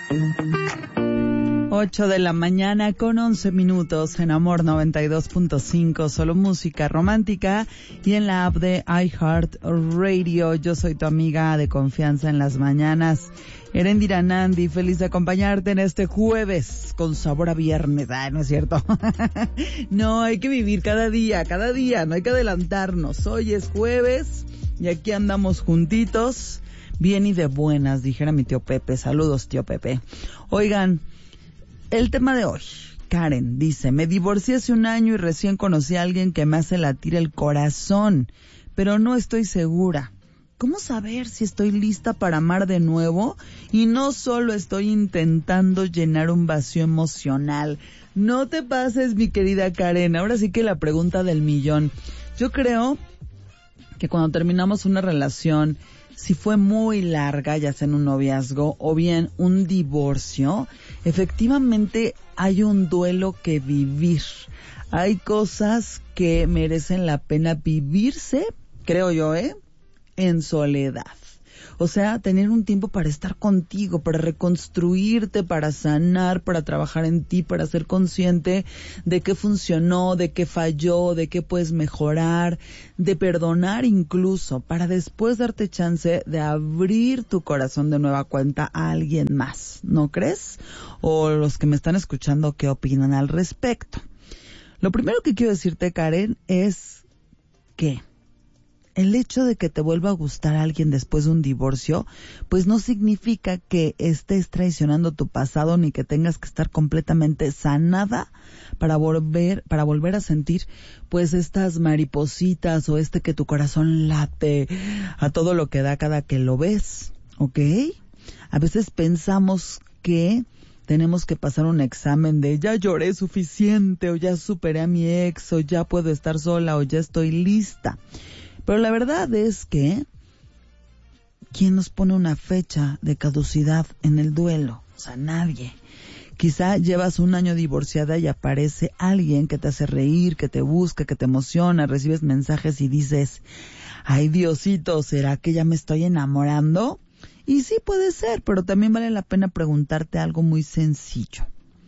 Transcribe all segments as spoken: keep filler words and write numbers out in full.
ocho de la mañana con once minutos en Amor noventa y dos punto cinco, solo música romántica, y en la app de iHeartRadio. Yo soy tu amiga de confianza en las mañanas, Erendira Nandi, feliz de acompañarte en este jueves con sabor a viernes. Ah, no es cierto. No, hay que vivir cada día, cada día, no hay que adelantarnos. Hoy es jueves y aquí andamos juntitos, bien y de buenas, dijera mi tío Pepe. Saludos, tío Pepe. Oigan, el tema de hoy, Karen dice: me divorcié hace un año y recién conocí a alguien que me hace latir el corazón, pero no estoy segura. ¿Cómo saber si estoy lista para amar de nuevo? Y no solo estoy intentando llenar un vacío emocional. No te pases, mi querida Karen. Ahora sí que la pregunta del millón. Yo creo que cuando terminamos una relación, si fue muy larga, ya sea en un noviazgo o bien un divorcio, efectivamente hay un duelo que vivir. Hay cosas que merecen la pena vivirse, creo yo, ¿eh? En soledad. O sea, tener un tiempo para estar contigo, para reconstruirte, para sanar, para trabajar en ti, para ser consciente de qué funcionó, de qué falló, de qué puedes mejorar, de perdonar incluso, para después darte chance de abrir tu corazón de nueva cuenta a alguien más, ¿no crees? O los que me están escuchando, ¿qué opinan al respecto? Lo primero que quiero decirte, Karen, es que el hecho de que te vuelva a gustar a alguien después de un divorcio, pues no significa que estés traicionando tu pasado ni que tengas que estar completamente sanada para volver, para volver a sentir pues estas maripositas o este que tu corazón late a todo lo que da cada que lo ves, ¿ok? A veces pensamos que tenemos que pasar un examen de ya lloré suficiente, o ya superé a mi ex, o ya puedo estar sola, o ya estoy lista. Pero la verdad es que ¿quién nos pone una fecha de caducidad en el duelo? O sea, nadie. Quizá llevas un año divorciada y aparece alguien que te hace reír, que te busca, que te emociona, recibes mensajes y dices: ay, Diosito, ¿será que ya me estoy enamorando? Y sí puede ser, pero también vale la pena preguntarte algo muy sencillo.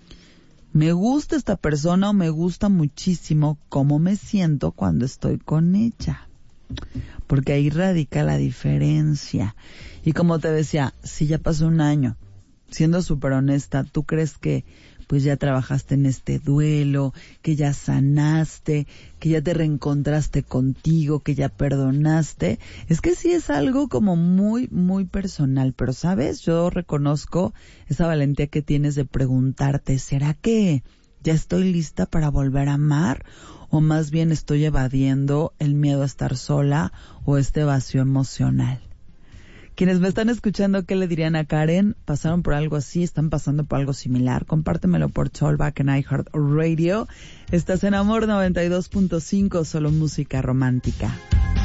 ¿Me gusta esta persona o me gusta muchísimo cómo me siento cuando estoy con ella? Porque ahí radica la diferencia. Y como te decía, si ya pasó un año, siendo súper honesta, ¿tú crees que pues ya trabajaste en este duelo, que ya sanaste, que ya te reencontraste contigo, que ya perdonaste? Es que sí es algo como muy, muy personal, pero ¿sabes? Yo reconozco esa valentía que tienes de preguntarte, ¿será que ya estoy lista para volver a amar? ¿O más bien estoy evadiendo el miedo a estar sola o este vacío emocional? Quienes me están escuchando, ¿qué le dirían a Karen? ¿Pasaron por algo así? ¿Están pasando por algo similar? Compártemelo por Callback en iHeartRadio. Estás en Amor noventa y dos punto cinco, solo música romántica.